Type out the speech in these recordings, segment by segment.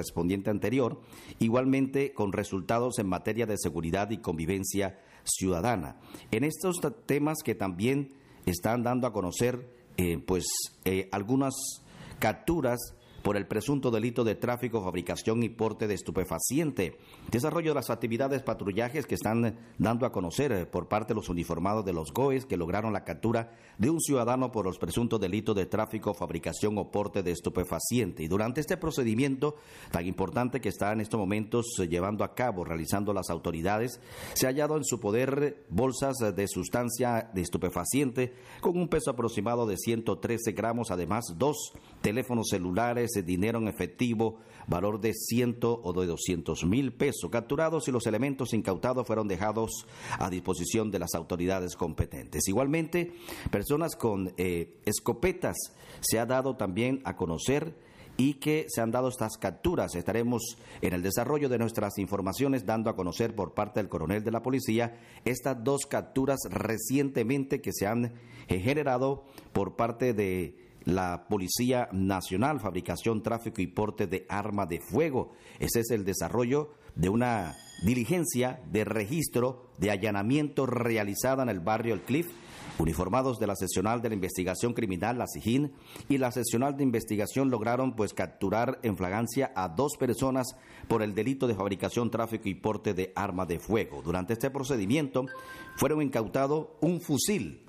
correspondiente anterior, igualmente con resultados en materia de seguridad y convivencia ciudadana. En estos temas que también están dando a conocer algunas capturas por el presunto delito de tráfico, fabricación y porte de estupefaciente. Desarrollo de las actividades patrullajes que están dando a conocer por parte de los uniformados de los GOES que lograron la captura de un ciudadano por los presuntos delitos de tráfico, fabricación o porte de estupefaciente. Y durante este procedimiento tan importante que está en estos momentos llevando a cabo, realizando las autoridades, se ha hallado en su poder bolsas de sustancia de estupefaciente con un peso aproximado de 113 gramos, además 2 teléfonos celulares, dinero en efectivo, valor de 100 o de 200,000 pesos capturados, y los elementos incautados fueron dejados a disposición de las autoridades competentes. Igualmente, personas con escopetas se ha dado también a conocer y que se han dado estas capturas. Estaremos en el desarrollo de nuestras informaciones dando a conocer por parte del coronel de la policía estas 2 capturas recientemente que se han generado por parte de la Policía Nacional, fabricación, tráfico y porte de arma de fuego. Ese es el desarrollo de una diligencia de registro de allanamiento realizada en el barrio El Cliff. Uniformados de la seccional de la investigación criminal, la SIJIN, y la seccional de investigación lograron capturar en flagrancia a 2 personas por el delito de fabricación, tráfico y porte de arma de fuego. Durante este procedimiento fueron incautados un fusil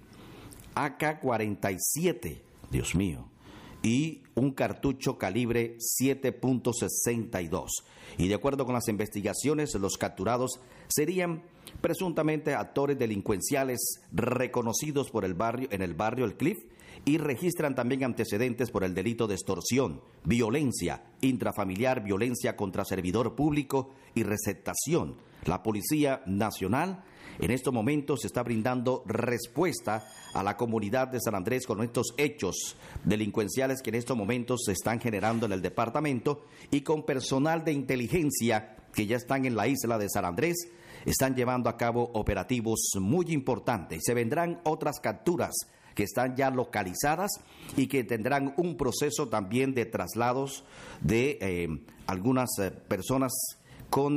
AK-47, Dios mío, y un cartucho calibre 7.62. Y de acuerdo con las investigaciones, los capturados serían presuntamente actores delincuenciales reconocidos por en el barrio El Cliff, y registran también antecedentes por el delito de extorsión, violencia intrafamiliar, violencia contra servidor público y receptación. La Policía Nacional en estos momentos está brindando respuesta a la comunidad de San Andrés con estos hechos delincuenciales que en estos momentos se están generando en el departamento, y con personal de inteligencia que ya están en la isla de San Andrés, están llevando a cabo operativos muy importantes. Se vendrán otras capturas que están ya localizadas y que tendrán un proceso también de traslados de algunas personas con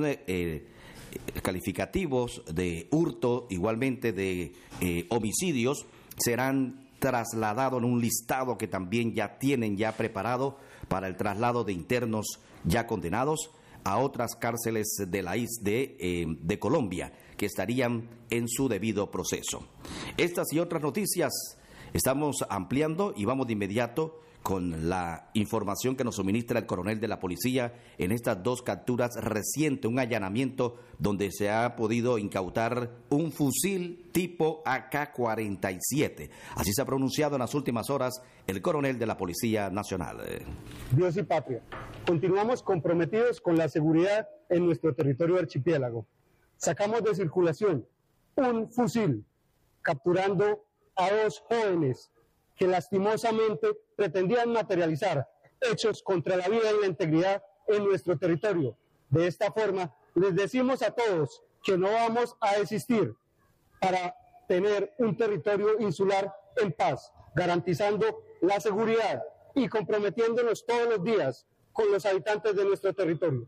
calificativos de hurto, igualmente de homicidios, serán trasladados en un listado que también ya tienen preparado para el traslado de internos ya condenados a otras cárceles de la isla de Colombia, que estarían en su debido proceso. Estas y otras noticias estamos ampliando y vamos de inmediato con la información que nos suministra el coronel de la policía en estas 2 capturas recientes, un allanamiento donde se ha podido incautar un fusil tipo AK-47. Así se ha pronunciado en las últimas horas el coronel de la Policía Nacional. Dios y patria. Continuamos comprometidos con la seguridad en nuestro territorio archipiélago. Sacamos de circulación un fusil, capturando a 2 jóvenes que lastimosamente pretendían materializar hechos contra la vida y la integridad en nuestro territorio. De esta forma, les decimos a todos que no vamos a desistir para tener un territorio insular en paz, garantizando la seguridad y comprometiéndonos todos los días con los habitantes de nuestro territorio.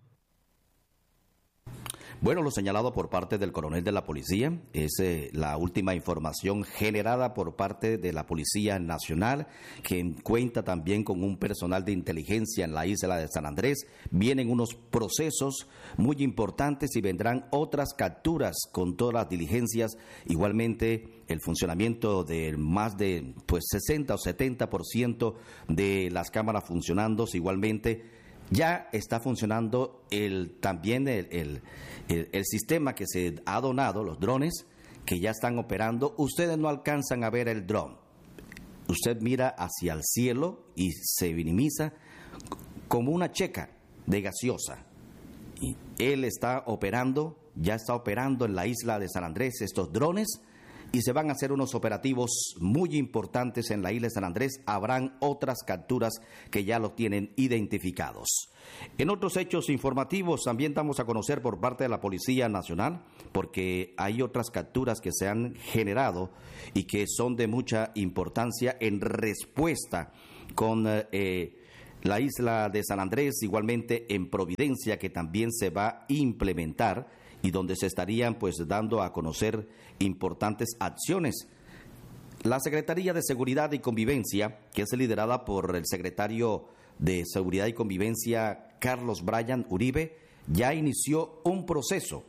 Bueno, lo señalado por parte del coronel de la policía es la última información generada por parte de la Policía Nacional, que cuenta también con un personal de inteligencia en la isla de San Andrés. Vienen unos procesos muy importantes y vendrán otras capturas con todas las diligencias. Igualmente, el funcionamiento de más de 60 o 70% de las cámaras funcionando. Igualmente, ya está funcionando también el sistema que se ha donado, los drones que ya están operando. Ustedes no alcanzan a ver el dron. Usted mira hacia el cielo y se minimiza como una checa de gaseosa. Y él está operando, ya está operando en la isla de San Andrés estos drones, y se van a hacer unos operativos muy importantes en la isla de San Andrés. Habrán otras capturas que ya los tienen identificados. En otros hechos informativos también damos a conocer por parte de la Policía Nacional, porque hay otras capturas que se han generado y que son de mucha importancia en respuesta con la isla de San Andrés, igualmente en Providencia, que también se va a implementar y donde se estarían pues dando a conocer importantes acciones. La Secretaría de Seguridad y Convivencia, que es liderada por el secretario de Seguridad y Convivencia, Carlos Brian Uribe, ya inició un proceso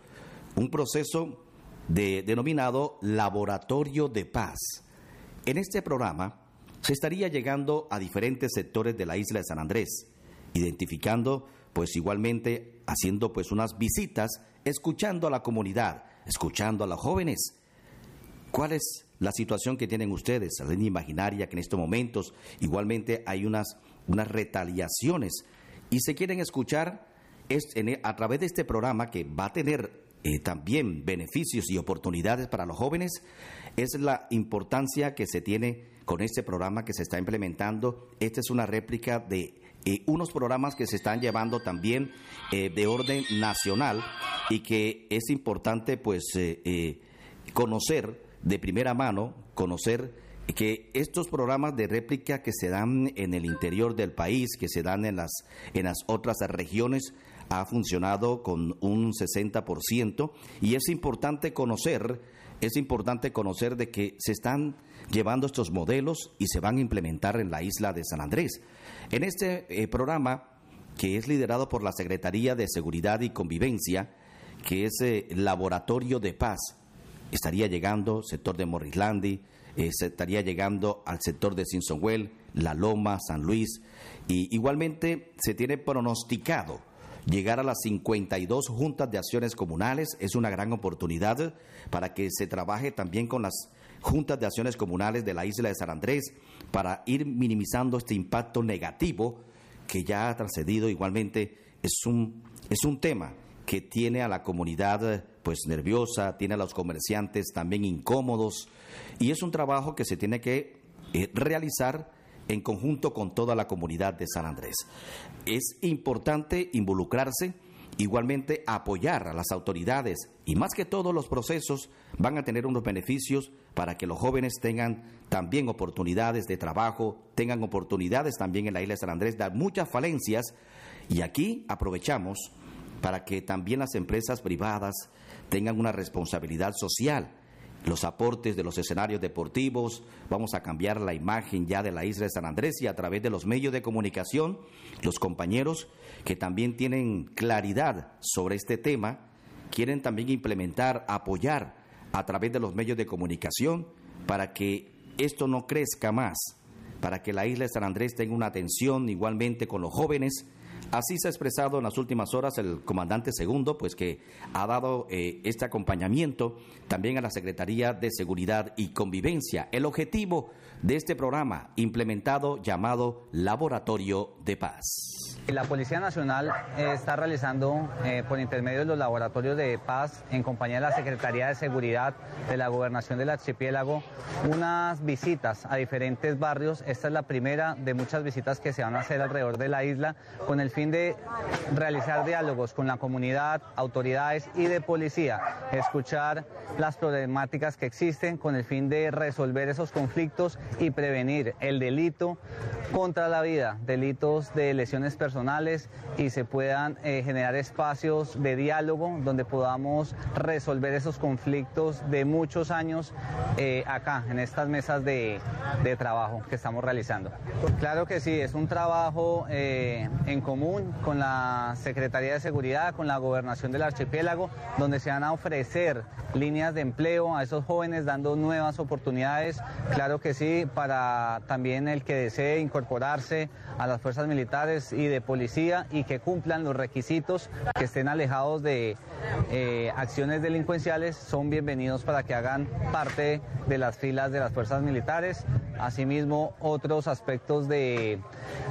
denominado Laboratorio de Paz. En este programa se estaría llegando a diferentes sectores de la isla de San Andrés, identificando, pues igualmente haciendo pues unas visitas, escuchando a la comunidad, escuchando a los jóvenes. ¿Cuál es la situación que tienen ustedes? La línea imaginaria que en estos momentos igualmente hay unas retaliaciones y se quieren escuchar a través de este programa que va a tener también beneficios y oportunidades para los jóvenes. Es la importancia que se tiene con este programa que se está implementando. Esta es una réplica de unos programas que se están llevando también de orden nacional y que es importante pues conocer de primera mano, conocer que estos programas de réplica que se dan en el interior del país, que se dan en las otras regiones, ha funcionado con un 60% y es importante conocer de que se están llevando estos modelos y se van a implementar en la isla de San Andrés. En este programa, que es liderado por la Secretaría de Seguridad y Convivencia, que es Laboratorio de Paz, estaría llegando sector de Morrislandi, se estaría llegando al sector de Sinsonwell, La Loma, San Luis, y igualmente se tiene pronosticado llegar a las 52 juntas de acciones comunales. Es una gran oportunidad para que se trabaje también con las juntas de acciones comunales de la isla de San Andrés para ir minimizando este impacto negativo que ya ha trascendido. Igualmente es un tema que tiene a la comunidad pues nerviosa, tiene a los comerciantes también incómodos y es un trabajo que se tiene que realizar en conjunto con toda la comunidad de San Andrés. Es importante involucrarse, igualmente apoyar a las autoridades y más que todo los procesos van a tener unos beneficios para que los jóvenes tengan también oportunidades de trabajo, tengan oportunidades también en la isla de San Andrés, da muchas falencias y aquí aprovechamos para que también las empresas privadas tengan una responsabilidad social. Los aportes de los escenarios deportivos, vamos a cambiar la imagen ya de la isla de San Andrés y a través de los medios de comunicación, los compañeros que también tienen claridad sobre este tema, quieren también implementar, apoyar a través de los medios de comunicación para que esto no crezca más, para que la isla de San Andrés tenga una atención igualmente con los jóvenes. Así se ha expresado en las últimas horas el comandante segundo, pues que ha dado este acompañamiento también a la Secretaría de Seguridad y Convivencia. El objetivo de este programa implementado llamado Laboratorio de Paz. La Policía Nacional está realizando por intermedio de los laboratorios de paz en compañía de la Secretaría de Seguridad de la Gobernación del Archipiélago unas visitas a diferentes barrios. Esta es la primera de muchas visitas que se van a hacer alrededor de la isla con el fin de realizar diálogos con la comunidad, autoridades y de policía, escuchar las problemáticas que existen con el fin de resolver esos conflictos y prevenir el delito contra la vida, delitos de lesiones personales y se puedan generar espacios de diálogo donde podamos resolver esos conflictos de muchos años acá, en estas mesas de trabajo que estamos realizando. Claro que sí, es un trabajo en común con la Secretaría de Seguridad, con la Gobernación del Archipiélago, donde se van a ofrecer líneas de empleo a esos jóvenes, dando nuevas oportunidades, claro que sí, para también el que desee incorporarse a las fuerzas militares y de policía y que cumplan los requisitos, que estén alejados de acciones delincuenciales, son bienvenidos para que hagan parte de las filas de las fuerzas militares. Asimismo, otros aspectos de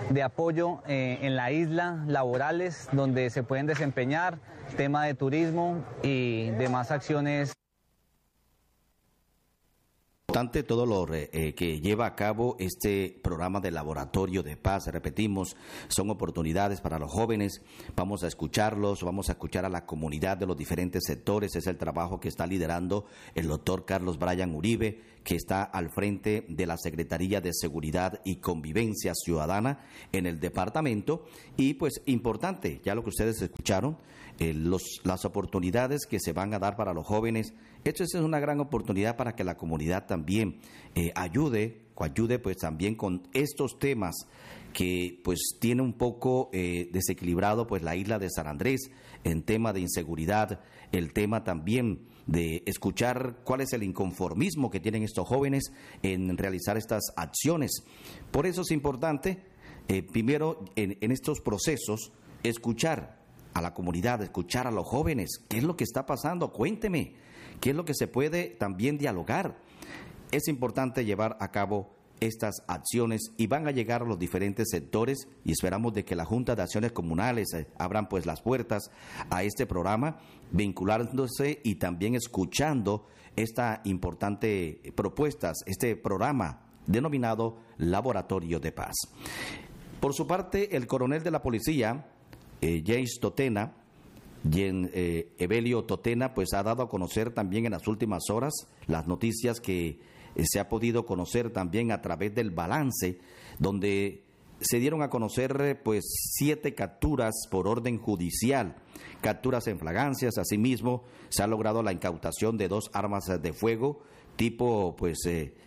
apoyo en la isla, laborales, donde se pueden desempeñar, tema de turismo y demás acciones. importante todo lo que lleva a cabo este programa de laboratorio de paz. Repetimos, son oportunidades para los jóvenes. Vamos a escucharlos, vamos a escuchar a la comunidad de los diferentes sectores. Es el trabajo que está liderando el doctor Carlos Bryan Uribe, que está al frente de la Secretaría de Seguridad y Convivencia Ciudadana en el departamento. Y pues importante, ya lo que ustedes escucharon, las oportunidades que se van a dar para los jóvenes. Esto es una gran oportunidad para que la comunidad también ayude pues también con estos temas que pues tiene un poco desequilibrado pues la isla de San Andrés en tema de inseguridad, el tema también de escuchar cuál es el inconformismo que tienen estos jóvenes en realizar estas acciones. Por eso es importante, primero en estos procesos, escuchar a la comunidad, escuchar a los jóvenes, qué es lo que está pasando, cuénteme, qué es lo que se puede también dialogar. Es importante llevar a cabo estas acciones y van a llegar a los diferentes sectores y esperamos de que la Junta de Acciones Comunales abran pues las puertas a este programa, vinculándose y también escuchando esta importante propuestas, este programa denominado Laboratorio de Paz. Por su parte, el coronel de la policía, James Totena, Evelio Totena, pues ha dado a conocer también en las últimas horas las noticias que se ha podido conocer también a través del balance, donde se dieron a conocer pues 7 capturas por orden judicial, capturas en flagrancias. Asimismo, se ha logrado la incautación de 2 armas de fuego tipo pues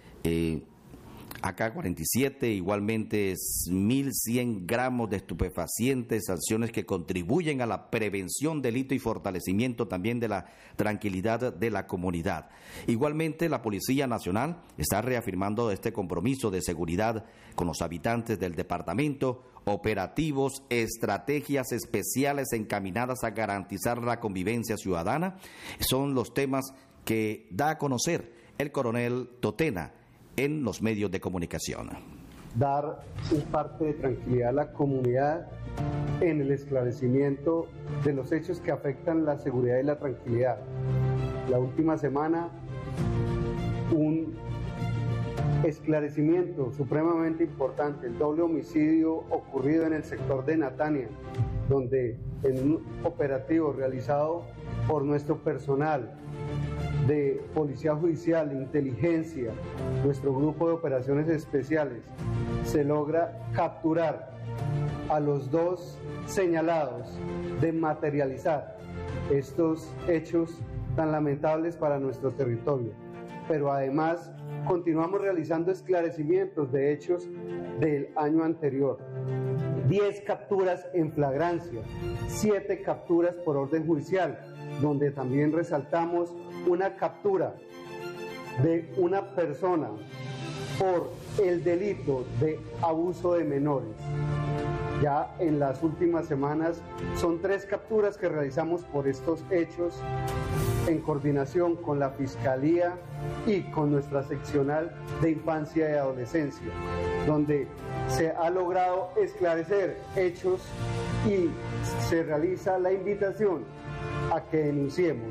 AK-47, igualmente 1.100 gramos de estupefacientes, sanciones que contribuyen a la prevención del delito y fortalecimiento también de la tranquilidad de la comunidad. Igualmente, la Policía Nacional está reafirmando este compromiso de seguridad con los habitantes del departamento, operativos, estrategias especiales encaminadas a garantizar la convivencia ciudadana. Son los temas que da a conocer el coronel Totena en los medios de comunicación. Dar un parte de tranquilidad a la comunidad en el esclarecimiento de los hechos que afectan la seguridad y la tranquilidad. La última semana, un esclarecimiento supremamente importante, el doble homicidio ocurrido en el sector de Natania, donde en un operativo realizado por nuestro personal de Policía Judicial, Inteligencia, nuestro grupo de operaciones especiales, se logra capturar a los 2 señalados de materializar estos hechos tan lamentables para nuestro territorio. Pero además continuamos realizando esclarecimientos de hechos del año anterior. 10 capturas en flagrancia, 7 capturas por orden judicial, donde también resaltamos una captura de una persona por el delito de abuso de menores. Ya en las últimas semanas son 3 capturas que realizamos por estos hechos en coordinación con la Fiscalía y con nuestra seccional de infancia y adolescencia, donde se ha logrado esclarecer hechos y se realiza la invitación a que denunciemos,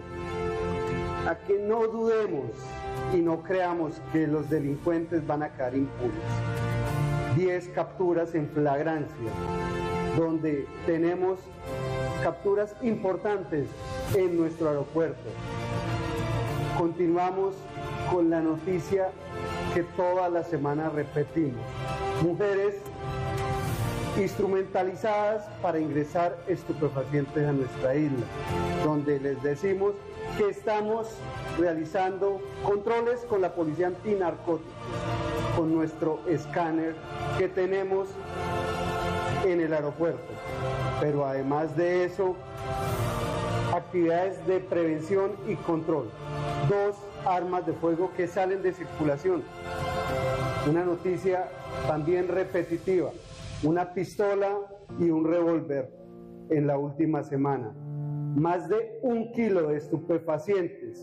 a que no dudemos y no creamos que los delincuentes van a quedar impunes. 10 capturas en flagrancia, donde tenemos capturas importantes en nuestro aeropuerto. Continuamos con la noticia que toda la semana repetimos: mujeres instrumentalizadas para ingresar estupefacientes a nuestra isla, donde les decimos que estamos realizando controles con la Policía Antinarcóticos, con nuestro escáner que tenemos en el aeropuerto. Pero además de eso, actividades de prevención y control. 2 armas de fuego que salen de circulación. Una noticia también repetitiva: una pistola y un revólver en la última semana. Más de 1 kilo de estupefacientes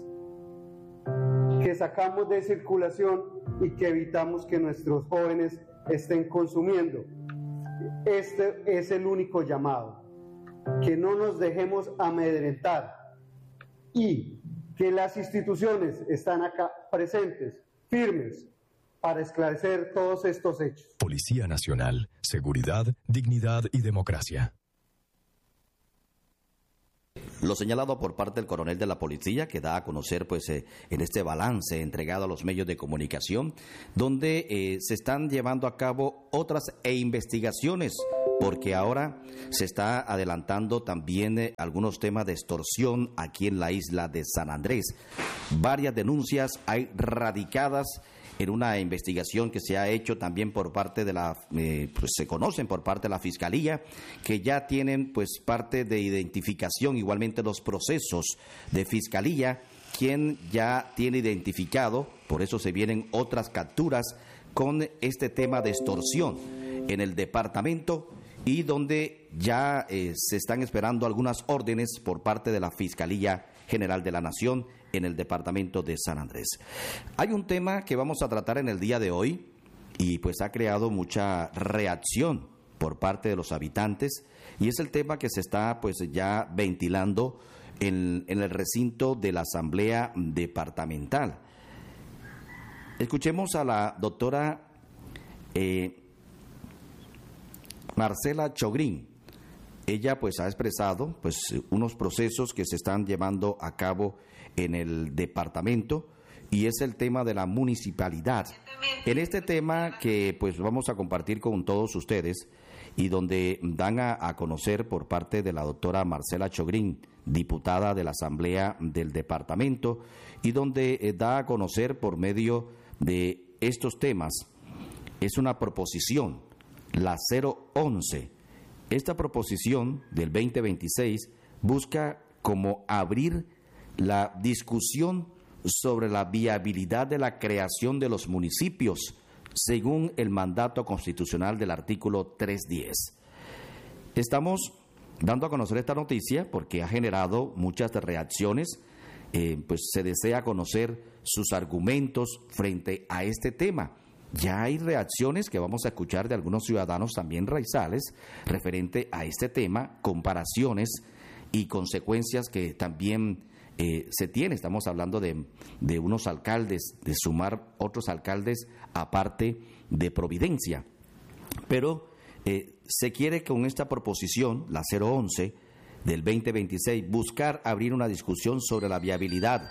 que sacamos de circulación y que evitamos que nuestros jóvenes estén consumiendo. Este es el único llamado: que no nos dejemos amedrentar y que las instituciones están acá presentes, firmes para esclarecer todos estos hechos. Policía Nacional, seguridad, dignidad y democracia. Lo señalado por parte del coronel de la policía, que da a conocer en este balance entregado a los medios de comunicación, donde se están llevando a cabo otras investigaciones, porque ahora se está adelantando también algunos temas de extorsión aquí en la isla de San Andrés. Varias denuncias hay radicadas en una investigación que se ha hecho también por parte de se conocen por parte de la Fiscalía, que ya tienen parte de identificación, igualmente los procesos de Fiscalía, quien ya tiene identificado, por eso se vienen otras capturas con este tema de extorsión en el departamento, y donde ya se están esperando algunas órdenes por parte de la Fiscalía General de la Nación en el departamento de San Andrés. Hay un tema que vamos a tratar en el día de hoy y ha creado mucha reacción por parte de los habitantes, y es el tema que se está ya ventilando en el recinto de la Asamblea Departamental. Escuchemos a la doctora Marcela Chogrín. Ella ha expresado unos procesos que se están llevando a cabo en el departamento, y es el tema de la municipalidad. En este tema que vamos a compartir con todos ustedes, y donde dan a conocer por parte de la doctora Marcela Chogrín, diputada de la Asamblea del Departamento, y donde da a conocer por medio de estos temas, es una proposición, la 011. Esta proposición del 2026 busca como abrir la discusión sobre la viabilidad de la creación de los municipios, según el mandato constitucional del artículo 310. Estamos dando a conocer esta noticia porque ha generado muchas reacciones. Se desea conocer sus argumentos frente a este tema. Ya hay reacciones que vamos a escuchar de algunos ciudadanos también raizales referente a este tema, comparaciones y consecuencias que también se tiene. Estamos hablando de unos alcaldes, de sumar otros alcaldes aparte de Providencia. Pero se quiere con esta proposición, la 011 del 2026, buscar abrir una discusión sobre la viabilidad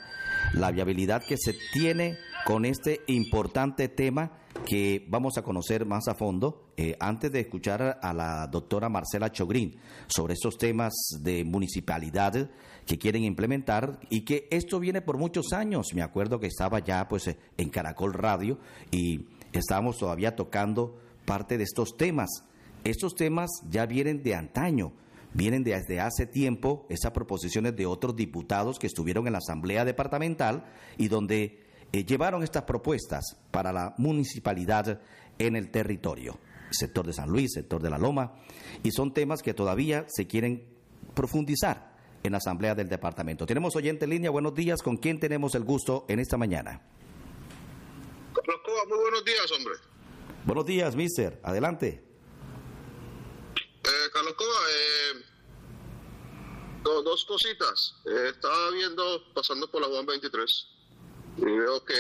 que se tiene con este importante tema que vamos a conocer más a fondo, antes de escuchar a la doctora Marcela Chogrín sobre estos temas de municipalidad que quieren implementar, y que esto viene por muchos años. Me acuerdo que estaba ya en Caracol Radio y estábamos todavía tocando parte de estos temas. Estos temas ya vienen de antaño, vienen desde hace tiempo, esas proposiciones de otros diputados que estuvieron en la Asamblea Departamental y donde llevaron estas propuestas para la municipalidad en el territorio, sector de San Luis, sector de La Loma, y son temas que todavía se quieren profundizar en la Asamblea del Departamento. Tenemos oyente en línea, buenos días, ¿con quién tenemos el gusto en esta mañana? Carlos Cova, muy buenos días, hombre. Buenos días, mister, adelante. Carlos Cova, dos cositas. Estaba pasando por la Juan 23, y veo que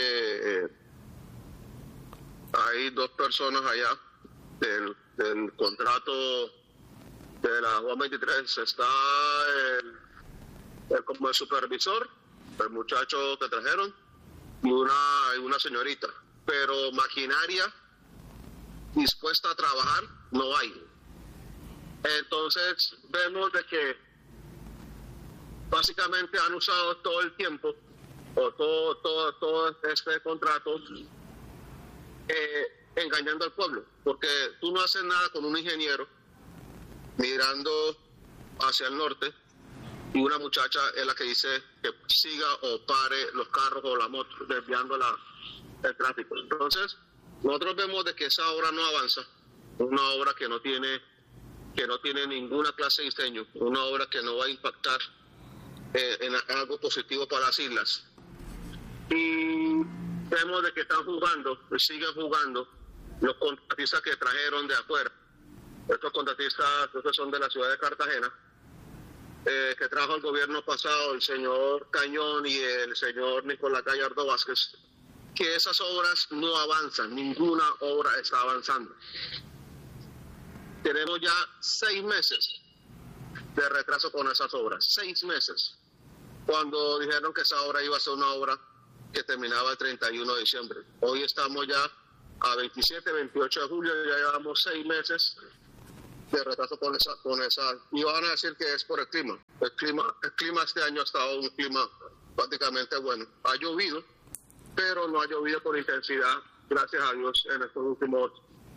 hay dos personas allá del contrato de la Juan 23. Está como el supervisor, el muchacho que trajeron, y una señorita, pero maquinaria dispuesta a trabajar no hay. Entonces vemos de que básicamente han usado todo el tiempo o todo este contrato engañando al pueblo, porque tú no haces nada con un ingeniero mirando hacia el norte y una muchacha es la que dice que siga o pare los carros o la moto, desviando el tráfico. Entonces nosotros vemos de que esa obra no avanza, una obra que no tiene ninguna clase de diseño, una obra que no va a impactar en algo positivo para las islas. Y vemos de que siguen jugando los contratistas que trajeron de afuera. Estos contratistas creo que son de la ciudad de Cartagena, que trajo el gobierno pasado el señor Cañón y el señor Nicolás Gallardo Vázquez. que esas obras no avanzan, ninguna obra está avanzando. Tenemos ya 6 meses de retraso con esas obras, 6 meses, cuando dijeron que esa obra iba a ser una obra que terminaba el 31 de diciembre. Hoy estamos ya a 27, 28 de julio, ya llevamos 6 meses de retraso con esa, y van a decir que es por el clima. El clima este año ha estado un clima prácticamente bueno. Ha llovido, pero no ha llovido con intensidad, gracias a Dios, en estos últimos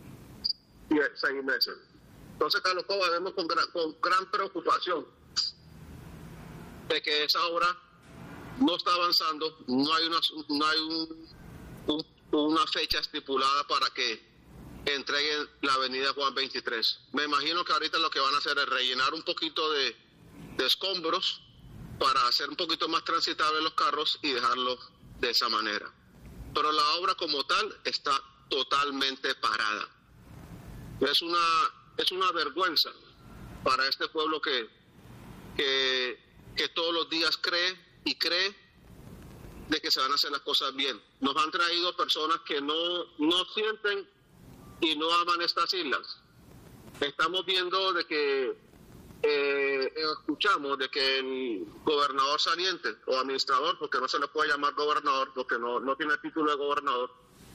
6 meses. Entonces, Carlos Cova, vemos con gran preocupación de que esa obra no está avanzando, no hay una fecha estipulada para que entreguen la avenida Juan 23. Me imagino que ahorita lo que van a hacer es rellenar un poquito de escombros para hacer un poquito más transitables los carros y dejarlo de esa manera. Pero la obra como tal está totalmente parada. Es una vergüenza para este pueblo que todos los días cree de que se van a hacer las cosas bien. Nos han traído personas que no sienten y no aman estas islas. Estamos viendo de que escuchamos de que el gobernador saliente o administrador, porque no se le puede llamar gobernador porque no tiene título de gobernador,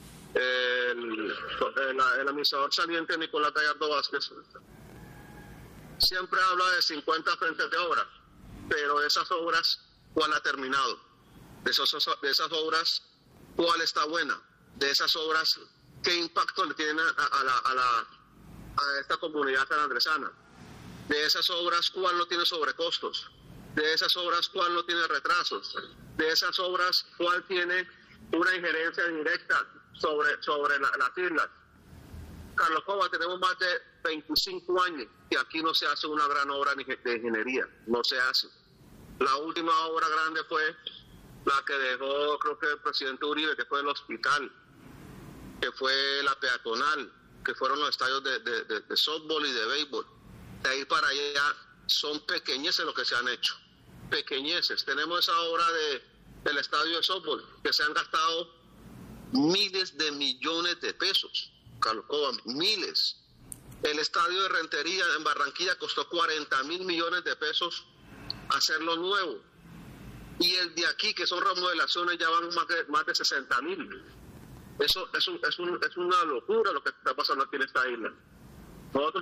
el administrador saliente Nicolás Gallardo Vázquez siempre habla de 50 frentes de obra, pero de esas obras, ¿cuál ha terminado? De esas obras, ¿cuál está buena? De esas obras, ¿qué impacto le tienen a esta comunidad sanandresana? De esas obras, ¿cuál no tiene sobrecostos? De esas obras, ¿cuál no tiene retrasos? De esas obras, ¿cuál tiene una injerencia directa sobre las islas? Carlos Cova, tenemos más de 25 años que aquí no se hace una gran obra de ingeniería, no se hace. La última obra grande fue la que dejó, creo que el presidente Uribe, que fue el hospital, que fue la peatonal, que fueron los estadios de softball y de béisbol. De ahí para allá son pequeñeces lo que se han hecho, pequeñeces. Tenemos esa obra del estadio de softball, que se han gastado miles de millones de pesos, Carlos Cova, miles. El estadio de Rentería en Barranquilla costó 40.000 millones de pesos hacerlo nuevo. Y el de aquí, que son remodelaciones, ya van más de 60.000. Eso es una locura lo que está pasando aquí en esta isla. Nosotros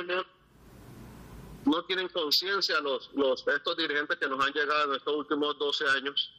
no tienen conciencia estos dirigentes que nos han llegado en estos últimos 12 años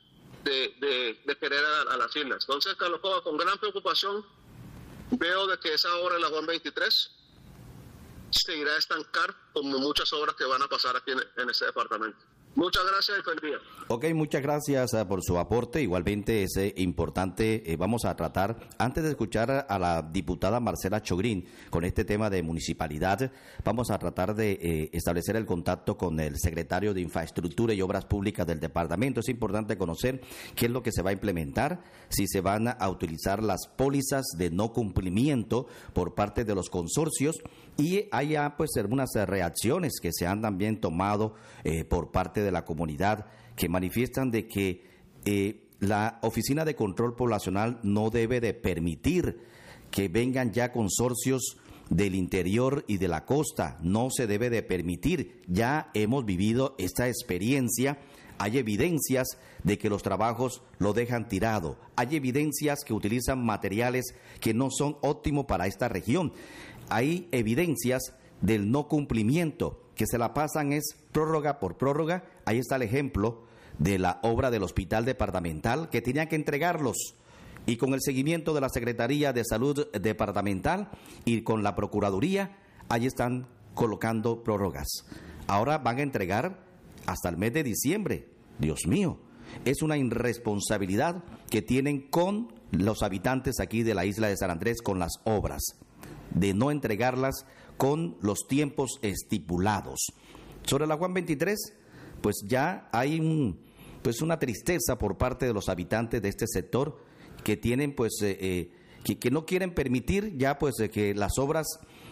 de querer a las islas. Entonces, Carlos Cova, con gran preocupación veo de que esa obra de la Juan 23 seguirá a estancar como muchas obras que van a pasar aquí en ese departamento. Muchas gracias y feliz día. Ok, muchas gracias por su aporte. Igualmente es importante, vamos a tratar, antes de escuchar a la diputada Marcela Chogrín con este tema de municipalidad, vamos a tratar de establecer el contacto con el secretario de Infraestructura y Obras Públicas del departamento. Es importante conocer qué es lo que se va a implementar, si se van a utilizar las pólizas de no cumplimiento por parte de los consorcios, y hay pues algunas reacciones que se han también tomado por parte de la comunidad, que manifiestan de que la Oficina de Control Poblacional no debe de permitir que vengan ya consorcios del interior y de la costa, no se debe de permitir. Ya hemos vivido esta experiencia, hay evidencias de que los trabajos lo dejan tirado, hay evidencias que utilizan materiales que no son óptimos para esta región, hay evidencias del no cumplimiento, que se la pasan es prórroga por prórroga. Ahí está el ejemplo de la obra del hospital departamental, que tenían que entregarlos, y con el seguimiento de la Secretaría de Salud departamental y con la Procuraduría, ahí están colocando prórrogas. Ahora van a entregar hasta el mes de diciembre. Dios mío, es una irresponsabilidad que tienen con los habitantes aquí de la isla de San Andrés con las obras, de no entregarlas con los tiempos estipulados. Sobre la Juan 23, pues ya hay una tristeza por parte de los habitantes de este sector, que tienen pues que no quieren permitir ya pues que las obras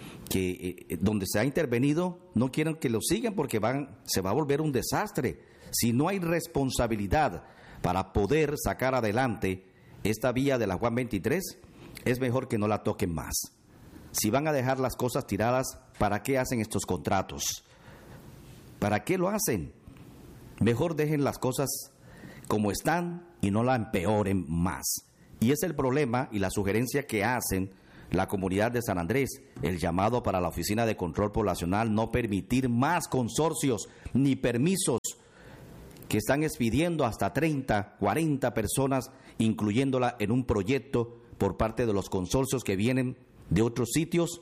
que donde se ha intervenido no quieren que lo sigan, porque se va a volver un desastre si no hay responsabilidad para poder sacar adelante esta vía de la Juan 23, es mejor que no la toquen más. Si van a dejar las cosas tiradas, ¿para qué hacen estos contratos? ¿Para qué lo hacen? Mejor dejen las cosas como están y no la empeoren más. Y es el problema y la sugerencia que hacen la comunidad de San Andrés, el llamado para la Oficina de Control Poblacional, no permitir más consorcios ni permisos que están expidiendo hasta 30, 40 personas, incluyéndola en un proyecto por parte de los consorcios que vienen de otros sitios.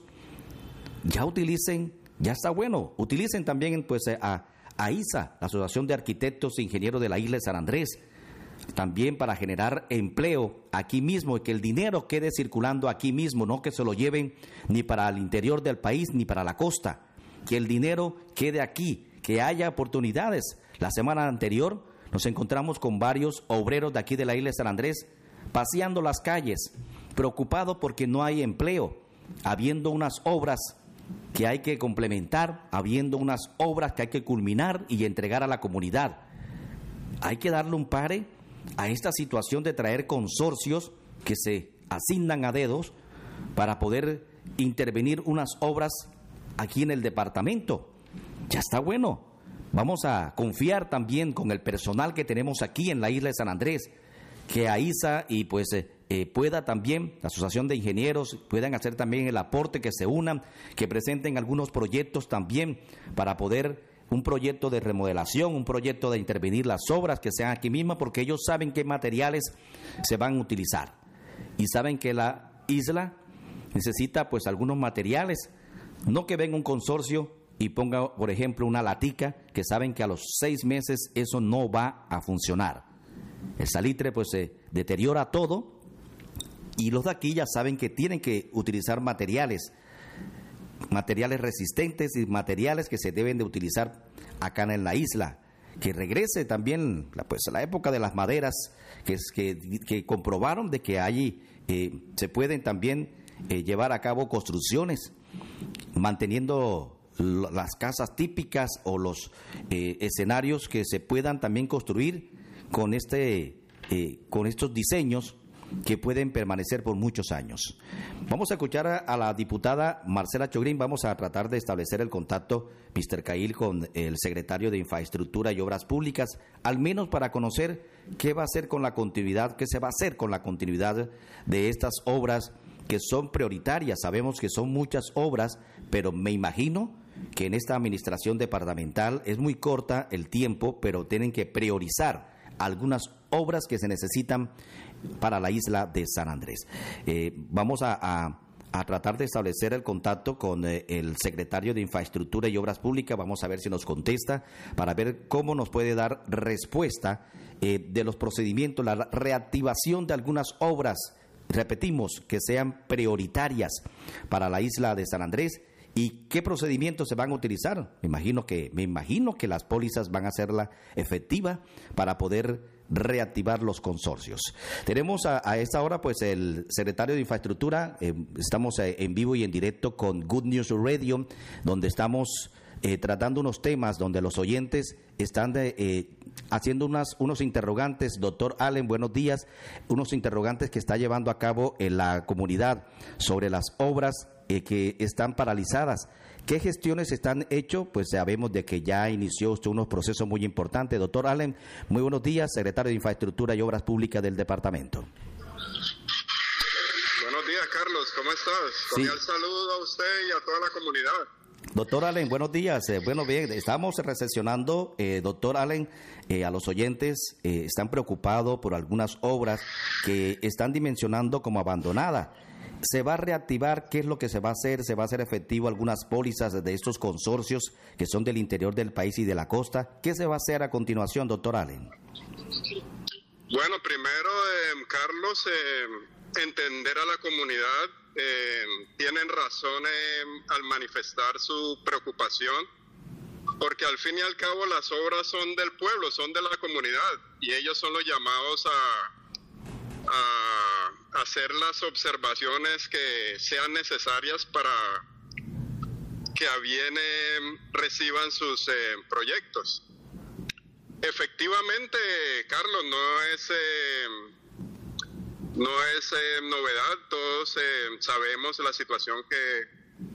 Ya utilicen, ya está bueno, utilicen también pues a AISA, la Asociación de Arquitectos e Ingenieros de la Isla de San Andrés, también para generar empleo aquí mismo y que el dinero quede circulando aquí mismo, no que se lo lleven ni para el interior del país ni para la costa, que el dinero quede aquí, que haya oportunidades. La semana anterior nos encontramos con varios obreros de aquí de la isla de San Andrés paseando las calles, preocupados porque no hay empleo, habiendo unas obras que hay que complementar, habiendo unas obras que hay que culminar y entregar a la comunidad. Hay que darle un pare a esta situación de traer consorcios que se asignan a dedos para poder intervenir unas obras aquí en el departamento. Ya está bueno. Vamos a confiar también con el personal que tenemos aquí en la isla de San Andrés, que AISA y pues pueda también, la Asociación de Ingenieros, puedan hacer también el aporte, que se unan, que presenten algunos proyectos también para poder, un proyecto de remodelación, un proyecto de intervenir las obras que sean aquí mismas, porque ellos saben qué materiales se van a utilizar y saben que la isla necesita pues algunos materiales, no que venga un consorcio y ponga, por ejemplo, una latica, que saben que a los 6 meses eso no va a funcionar. El salitre pues se deteriora todo y los de aquí ya saben que tienen que utilizar materiales resistentes y materiales que se deben de utilizar acá en la isla. Que regrese también pues la época de las maderas, que comprobaron de que allí se pueden también llevar a cabo construcciones manteniendo las casas típicas o los escenarios que se puedan también construir con estos diseños que pueden permanecer por muchos años. Vamos a escuchar a la diputada Marcela Chogrín. Vamos a tratar de establecer el contacto, Mr. Cail, con el secretario de Infraestructura y Obras Públicas, al menos para conocer qué va a hacer con la continuidad, qué se va a hacer con la continuidad de estas obras que son prioritarias. Sabemos que son muchas obras, pero me imagino que en esta administración departamental es muy corta el tiempo, pero tienen que priorizar algunas obras que se necesitan para la isla de San Andrés. Vamos a tratar de establecer el contacto con el secretario de Infraestructura y Obras Públicas. Vamos a ver si nos contesta para ver cómo nos puede dar respuesta de los procedimientos, la reactivación de algunas obras, repetimos, que sean prioritarias para la isla de San Andrés. ¿Y qué procedimientos se van a utilizar? Me imagino que las pólizas van a hacerla efectiva para poder reactivar los consorcios. Tenemos a esta hora pues el secretario de Infraestructura. Estamos en vivo y en directo con Good News Radio, donde estamos tratando unos temas donde los oyentes están haciendo unos interrogantes. Doctor Allen, buenos días. Unos interrogantes que está llevando a cabo en la comunidad sobre las obras que están paralizadas. ¿Qué gestiones están hechas? Pues sabemos de que ya inició usted unos procesos muy importantes. Doctor Allen, muy buenos días, secretario de Infraestructura y Obras Públicas del departamento. Buenos días, Carlos, ¿cómo estás? Cordial saludo a usted y a toda la comunidad. Doctor Allen, buenos días. Bueno, bien, estamos recepcionando, doctor Allen, a los oyentes están preocupados por algunas obras que están dimensionando como abandonadas. ¿Se va a reactivar? ¿Qué es lo que se va a hacer? ¿Se va a hacer efectivo algunas pólizas de estos consorcios que son del interior del país y de la costa? ¿Qué se va a hacer a continuación, doctor Allen? Bueno, primero, Carlos, entender a la comunidad. Tienen razón al manifestar su preocupación, porque al fin y al cabo las obras son del pueblo, son de la comunidad, y ellos son los llamados a hacer las observaciones que sean necesarias para que a bien reciban sus proyectos. No es novedad, todos sabemos la situación que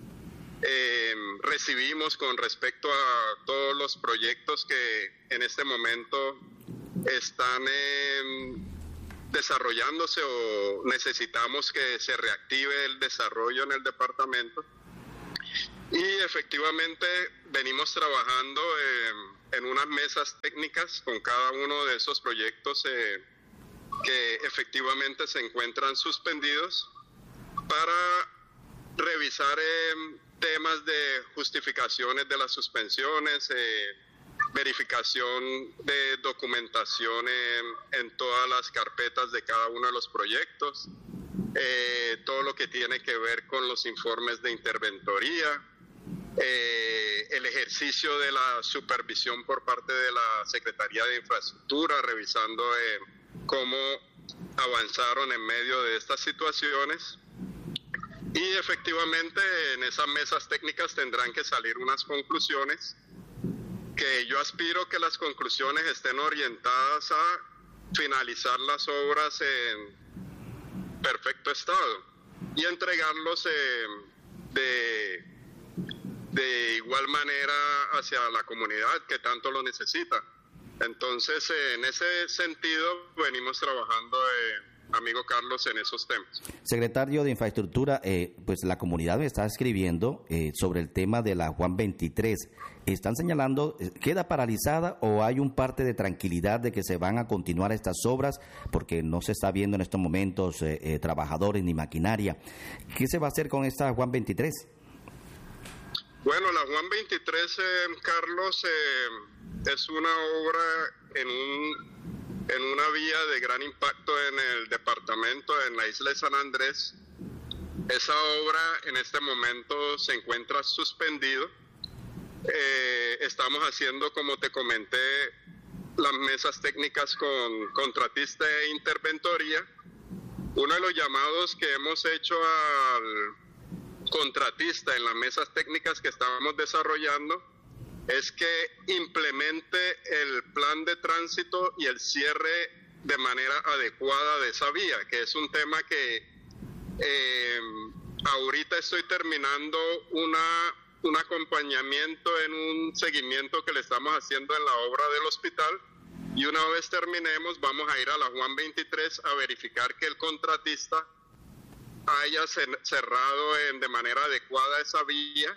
recibimos con respecto a todos los proyectos que en este momento están desarrollándose o necesitamos que se reactive el desarrollo en el departamento. Y efectivamente venimos trabajando en unas mesas técnicas con cada uno de esos proyectos que efectivamente se encuentran suspendidos para revisar temas de justificaciones de las suspensiones, verificación de documentación en todas las carpetas de cada uno de los proyectos, todo lo que tiene que ver con los informes de interventoría, el ejercicio de la supervisión por parte de la Secretaría de Infraestructura, revisando cómo avanzaron en medio de estas situaciones. Y efectivamente en esas mesas técnicas tendrán que salir unas conclusiones que yo aspiro que las conclusiones estén orientadas a finalizar las obras en perfecto estado y entregarlos de igual manera hacia la comunidad que tanto lo necesita. Entonces, en ese sentido, venimos trabajando, amigo Carlos, en esos temas. Secretario de Infraestructura, pues la comunidad me está escribiendo sobre el tema de la Juan 23. ¿Están señalando, queda paralizada o hay un parte de tranquilidad de que se van a continuar estas obras? Porque no se está viendo en estos momentos trabajadores ni maquinaria. ¿Qué se va a hacer con esta Juan 23? Bueno, la Juan 23, Carlos, es una obra en una vía de gran impacto en el departamento, en la isla de San Andrés. Esa obra en este momento se encuentra suspendido. Estamos haciendo, como te comenté, las mesas técnicas con contratista e interventoría. Uno de los llamados que hemos hecho al contratista en las mesas técnicas que estábamos desarrollando es que implemente el plan de tránsito y el cierre de manera adecuada de esa vía, que es un tema que ahorita estoy terminando un acompañamiento en un seguimiento que le estamos haciendo en la obra del hospital, y una vez terminemos vamos a ir a la Juan 23 a verificar que el contratista haya cerrado de manera adecuada esa vía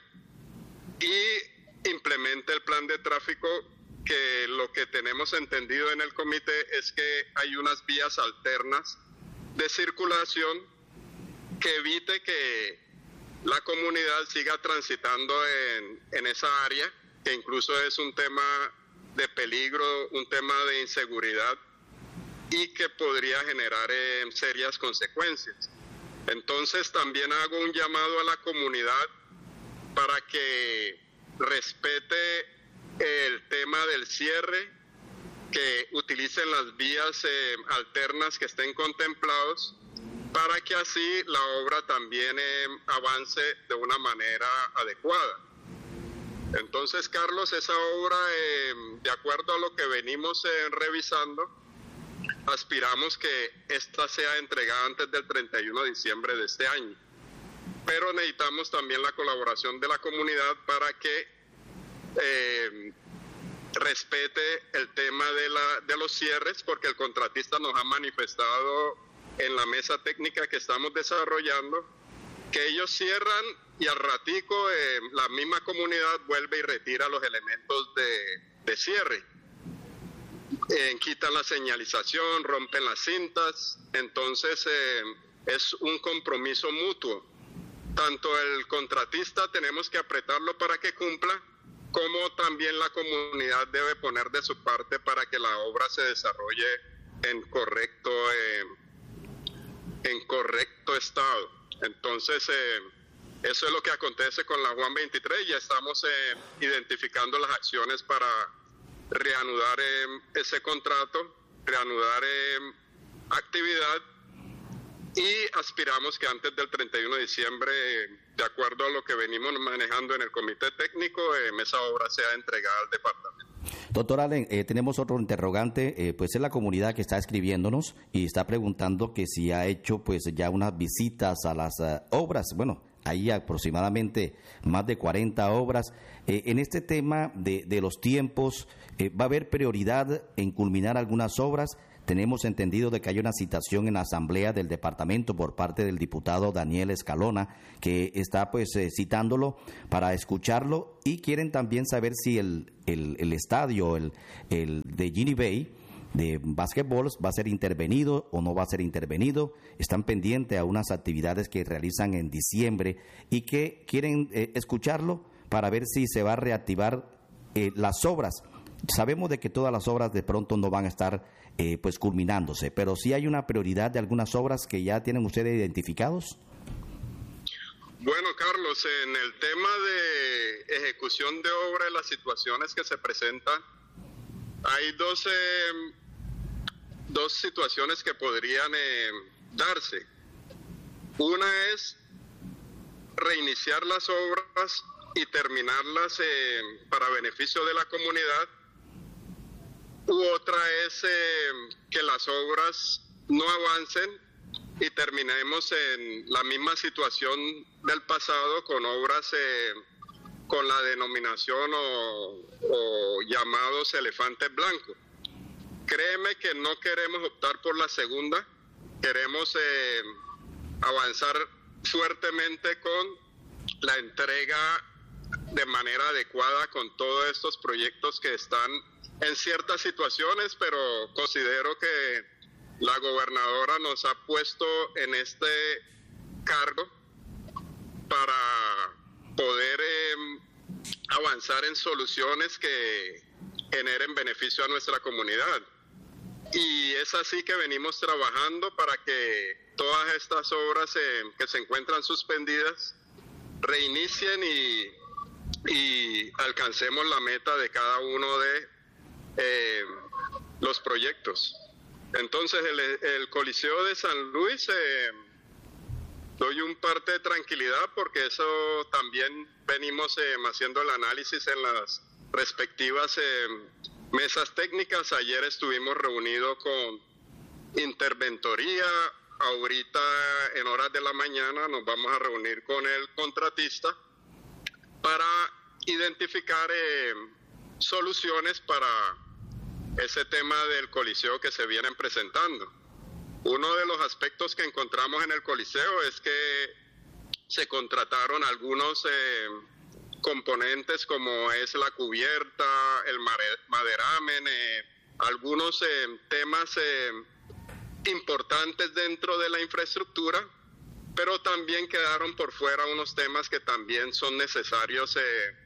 y implemente el plan de tráfico, que lo que tenemos entendido en el comité es que hay unas vías alternas de circulación que evite que la comunidad siga transitando en esa área, que incluso es un tema de peligro, un tema de inseguridad y que podría generar serias consecuencias. Entonces también hago un llamado a la comunidad para que respete el tema del cierre, que utilicen las vías alternas que estén contemplados, para que así la obra también avance de una manera adecuada. Entonces, Carlos, esa obra, de acuerdo a lo que venimos revisando, aspiramos que esta sea entregada antes del 31 de diciembre de este año. Pero necesitamos también la colaboración de la comunidad para que respete el tema de los cierres, porque el contratista nos ha manifestado en la mesa técnica que estamos desarrollando que ellos cierran y al ratico la misma comunidad vuelve y retira los elementos de cierre. Quitan la señalización, rompen las cintas. Entonces es un compromiso mutuo. Tanto el contratista tenemos que apretarlo para que cumpla, como también la comunidad debe poner de su parte para que la obra se desarrolle en correcto estado. Entonces eso es lo que acontece con la Juan 23. Ya estamos identificando las acciones para reanudar ese contrato, reanudar actividad, y aspiramos que antes del 31 de diciembre, de acuerdo a lo que venimos manejando en el comité técnico, esa obra sea entregada al departamento. Doctor Allen, tenemos otro interrogante, pues es la comunidad que está escribiéndonos y está preguntando que si ha hecho pues ya unas visitas a las obras, bueno, hay aproximadamente más de 40 obras. En este tema de los tiempos, ¿va a haber prioridad en culminar algunas obras? Tenemos entendido de que hay una citación en la Asamblea del Departamento por parte del diputado Daniel Escalona, que está pues citándolo para escucharlo, y quieren también saber si el estadio, el de Ginny Bay, de básquetbol, va a ser intervenido o no va a ser intervenido. Están pendientes a unas actividades que realizan en diciembre y que quieren escucharlo para ver si se va a reactivar las obras. Sabemos de que todas las obras de pronto no van a estar pues culminándose, pero sí hay una prioridad de algunas obras que ya tienen ustedes identificados. Bueno, Carlos, en el tema de ejecución de obra y las situaciones que se presentan, hay dos situaciones que podrían darse. Una es reiniciar las obras y terminarlas para beneficio de la comunidad, u otra es que las obras no avancen y terminemos en la misma situación del pasado con obras con la denominación o llamados elefantes blancos. Créeme que no queremos optar por la segunda, queremos avanzar fuertemente con la entrega de manera adecuada con todos estos proyectos que están en ciertas situaciones, pero considero que la gobernadora nos ha puesto en este cargo para poder avanzar en soluciones que generen beneficio a nuestra comunidad. Y es así que venimos trabajando para que todas estas obras que se encuentran suspendidas reinicien y alcancemos la meta de cada uno de los proyectos. Entonces el Coliseo de San Luis doy un parte de tranquilidad porque eso también venimos haciendo el análisis en las respectivas mesas técnicas. Ayer estuvimos reunidos con Interventoría, ahorita en horas de la mañana nos vamos a reunir con el contratista para identificar soluciones para ese tema del Coliseo que se vienen presentando. Uno de los aspectos que encontramos en el Coliseo es que se contrataron algunos componentes como es la cubierta, el maderamen, algunos temas importantes dentro de la infraestructura, pero también quedaron por fuera unos temas que también son necesarios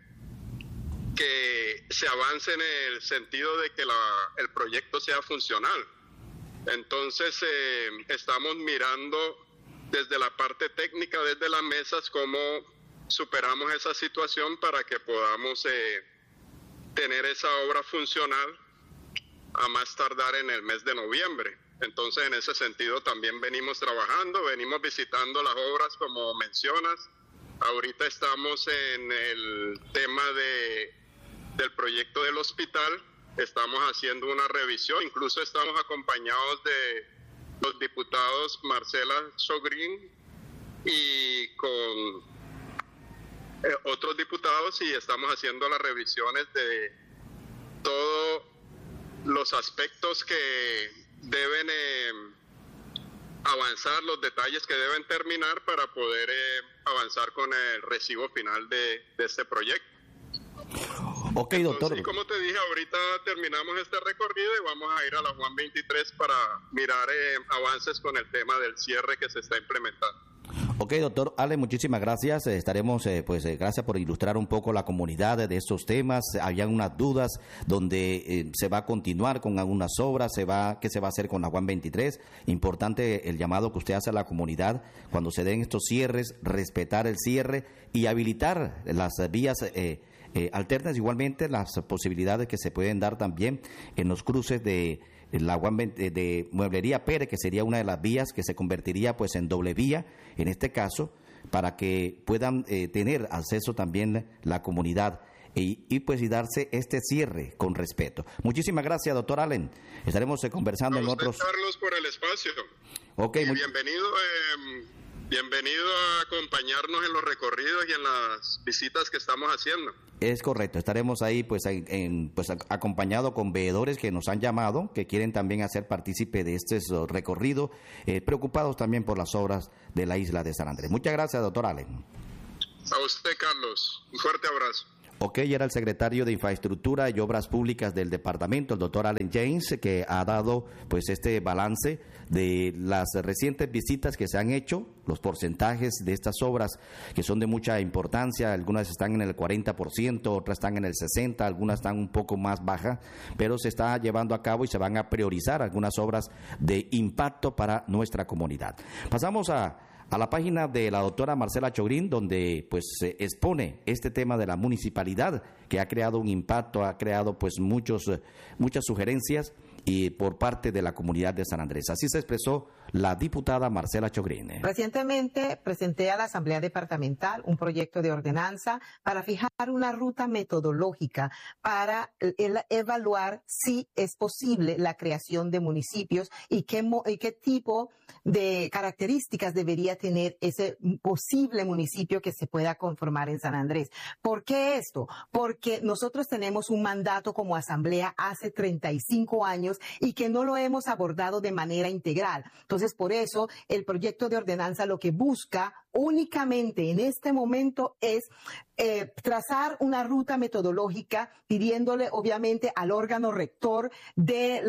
que se avance en el sentido de que el proyecto sea funcional. Entonces estamos mirando desde la parte técnica, desde las mesas, cómo superamos esa situación para que podamos tener esa obra funcional a más tardar en el mes de noviembre. Entonces en ese sentido también venimos trabajando, venimos visitando las obras como mencionas. Ahorita estamos en el tema del proyecto del hospital, estamos haciendo una revisión, incluso estamos acompañados de los diputados Marcela Sogrin y con otros diputados, y estamos haciendo las revisiones de todos los aspectos que deben avanzar, los detalles que deben terminar para poder avanzar con el recibo final de este proyecto. Ok, doctor. Entonces, como te dije, ahorita terminamos este recorrido y vamos a ir a la Juan 23 para mirar avances con el tema del cierre que se está implementando. Ok, doctor Allen, muchísimas gracias. Estaremos, gracias por ilustrar un poco la comunidad de estos temas. Habían unas dudas donde se va a continuar con algunas obras, ¿qué se va a hacer con la Juan 23? Importante el llamado que usted hace a la comunidad cuando se den estos cierres, respetar el cierre y habilitar las vías alternas, igualmente las posibilidades que se pueden dar también en los cruces de la Juan de Mueblería Pérez, que sería una de las vías que se convertiría pues en doble vía en este caso, para que puedan tener acceso también la comunidad. y pues y darse este cierre con respeto. Muchísimas gracias, doctor Allen. Estaremos conversando a en usted, otros... Carlos, por el espacio. Okay, y bienvenido a acompañarnos en los recorridos y en las visitas que estamos haciendo. Es correcto, estaremos ahí pues acompañado con veedores que nos han llamado, que quieren también hacer partícipe de este recorrido, preocupados también por las obras de la isla de San Andrés. Muchas gracias, doctor Allen. A usted, Carlos, un fuerte abrazo. Ok, era el secretario de Infraestructura y Obras Públicas del departamento, el doctor Allen James, que ha dado pues este balance de las recientes visitas que se han hecho, los porcentajes de estas obras que son de mucha importancia, algunas están en el 40%, otras están en el 60%, algunas están un poco más bajas, pero se está llevando a cabo y se van a priorizar algunas obras de impacto para nuestra comunidad. Pasamos a la página de la doctora Marcela Chogrín, donde pues se expone este tema de la municipalidad, que ha creado un impacto, ha creado pues muchas sugerencias y por parte de la comunidad de San Andrés. Así se expresó la diputada Marcela Chogrín. Recientemente presenté a la Asamblea Departamental un proyecto de ordenanza para fijar una ruta metodológica para evaluar si es posible la creación de municipios y qué tipo de características debería tener ese posible municipio que se pueda conformar en San Andrés. ¿Por qué esto? Porque nosotros tenemos un mandato como Asamblea hace 35 años y que no lo hemos abordado de manera integral. Entonces, por eso, el proyecto de ordenanza lo que busca únicamente en este momento es trazar una ruta metodológica, pidiéndole obviamente al órgano rector de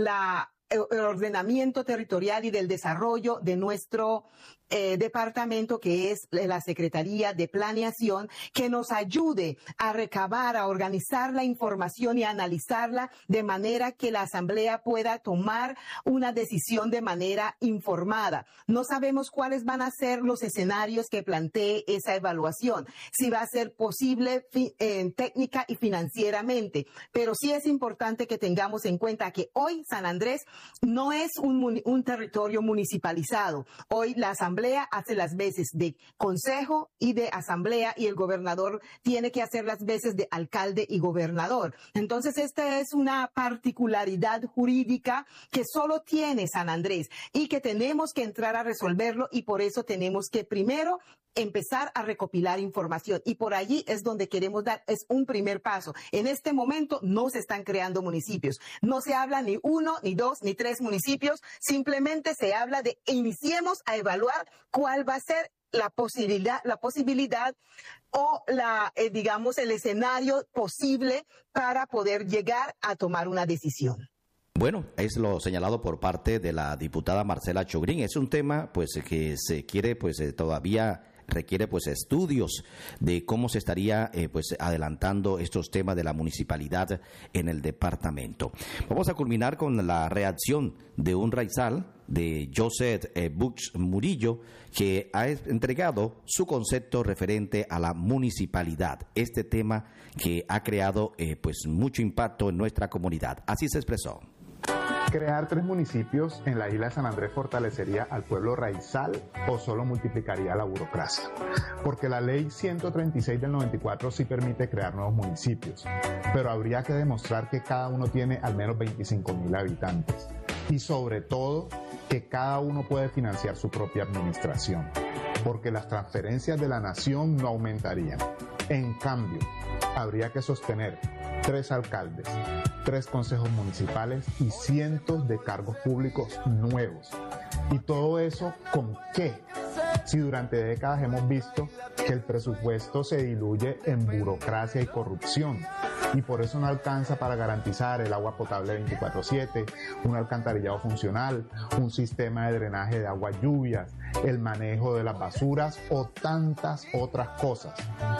el ordenamiento territorial y del desarrollo de nuestro departamento, que es la Secretaría de Planeación, que nos ayude a recabar, a organizar la información y a analizarla de manera que la Asamblea pueda tomar una decisión de manera informada. No sabemos cuáles van a ser los escenarios que plantee esa evaluación, si va a ser posible técnica y financieramente, pero sí es importante que tengamos en cuenta que hoy San Andrés no es un territorio municipalizado. Hoy la Asamblea hace las veces de consejo y de asamblea y el gobernador tiene que hacer las veces de alcalde y gobernador. Entonces, esta es una particularidad jurídica que solo tiene San Andrés y que tenemos que entrar a resolverlo, y por eso tenemos que primero empezar a recopilar información, y por allí es donde queremos dar, es un primer paso. En este momento no se están creando municipios, no se habla ni 1, ni 2, ni 3 municipios, simplemente se habla de iniciemos a evaluar cuál va a ser la posibilidad o digamos el escenario posible para poder llegar a tomar una decisión. Bueno, es lo señalado por parte de la diputada Marcela Chogrín. Es un tema pues que se quiere todavía requiere pues estudios de cómo se estaría pues adelantando estos temas de la municipalidad en el departamento. Vamos a culminar con la reacción de un raizal de Joseph Bux Murillo, que ha entregado su concepto referente a la municipalidad, este tema que ha creado pues mucho impacto en nuestra comunidad. Así se expresó. ¿Crear 3 municipios en la isla de San Andrés fortalecería al pueblo raizal o solo multiplicaría la burocracia? Porque la ley 136 del 94 sí permite crear nuevos municipios, pero habría que demostrar que cada uno tiene al menos 25.000 habitantes y sobre todo que cada uno puede financiar su propia administración, porque las transferencias de la nación no aumentarían. En cambio, habría que sostener 3 alcaldes, 3 consejos municipales y cientos de cargos públicos nuevos. ¿Y todo eso con qué? Si durante décadas hemos visto que el presupuesto se diluye en burocracia y corrupción, y por eso no alcanza para garantizar el agua potable 24/7, un alcantarillado funcional, un sistema de drenaje de aguas lluvias, el manejo de las basuras o tantas otras cosas.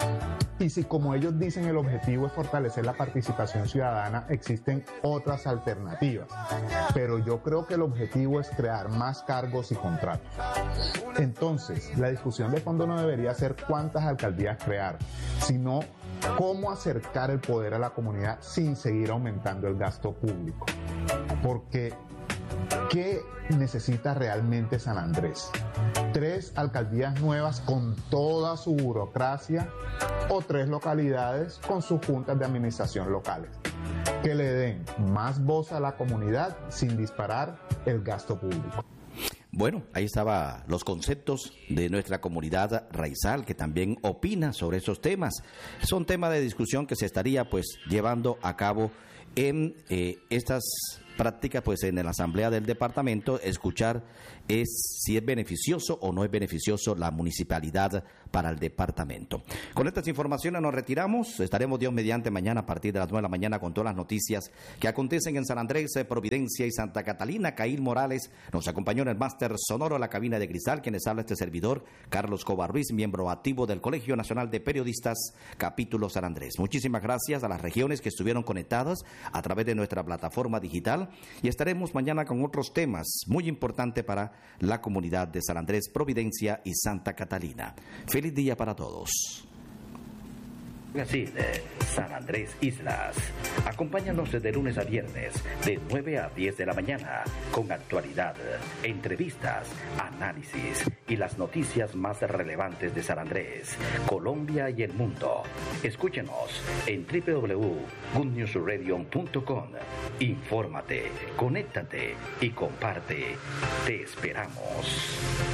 Y si, como ellos dicen, el objetivo es fortalecer la participación ciudadana, existen otras alternativas. Pero yo creo que el objetivo es crear más cargos y contratos. Entonces, la discusión de fondo no debería ser cuántas alcaldías crear, sino cómo acercar el poder a la comunidad sin seguir aumentando el gasto público. Porque ¿Qué necesita realmente San Andrés? 3 alcaldías nuevas con toda su burocracia o 3 localidades con sus juntas de administración locales que le den más voz a la comunidad sin disparar el gasto público. Bueno, ahí estaban los conceptos de nuestra comunidad raizal, que también opina sobre esos temas. Son temas de discusión que se estaría pues llevando a cabo en estas prácticas, pues en la asamblea del departamento, escuchar si es beneficioso o no es beneficioso la municipalidad para el departamento. Con estas informaciones nos retiramos. Estaremos Dios mediante mañana a partir de las 9 de la mañana con todas las noticias que acontecen en San Andrés, Providencia y Santa Catalina. Caíl Morales nos acompañó en el máster sonoro, la cabina de cristal. Quienes habla este servidor, Carlos Cobar Ruiz, miembro activo del Colegio Nacional de Periodistas, capítulo San Andrés. Muchísimas gracias a las regiones que estuvieron conectadas a través de nuestra plataforma digital, y estaremos mañana con otros temas muy importantes para la comunidad de San Andrés, Providencia y Santa Catalina. Feliz día para todos. Brasil, San Andrés Islas. Acompáñanos de lunes a viernes de 9 a 10 de la mañana con actualidad, entrevistas, análisis y las noticias más relevantes de San Andrés, Colombia y el mundo. Escúchenos en www.goodnewsradio.com. Infórmate, conéctate y comparte. Te esperamos.